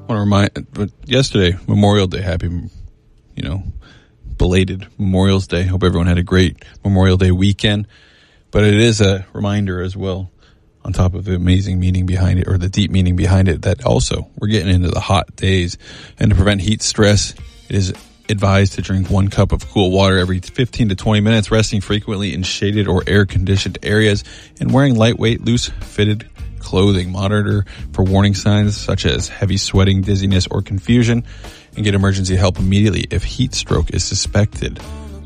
want to remind, yesterday, Memorial Day, happy, belated Memorial's Day. Hope everyone had a great Memorial Day weekend. But it is a reminder as well, on top of the amazing meaning behind it, or the deep meaning behind it, that also we're getting into the hot days. And to prevent heat stress, it is advised to drink 1 cup of cool water every 15 to 20 minutes, resting frequently in shaded or air-conditioned areas, and wearing lightweight, loose-fitted clothing. Monitor for warning signs such as heavy sweating, dizziness, or confusion, and get emergency help immediately if heat stroke is suspected.